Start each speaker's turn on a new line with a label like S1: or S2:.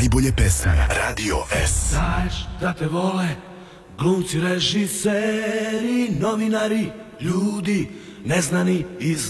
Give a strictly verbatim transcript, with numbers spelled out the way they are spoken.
S1: najbolje pesme. Radio S.
S2: Znaš da te vole glumci, režiseri, novinari, ljudi neznani iz